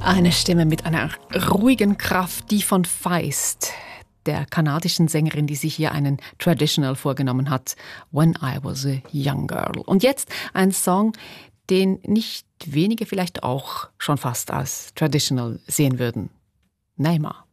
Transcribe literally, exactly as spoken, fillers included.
Eine Stimme mit einer ruhigen Kraft, die von Feist, der kanadischen Sängerin, die sich hier einen Traditional vorgenommen hat, When I Was a Young Girl. Und jetzt ein Song, den nicht wenige vielleicht auch schon fast als Traditional sehen würden. Neymar.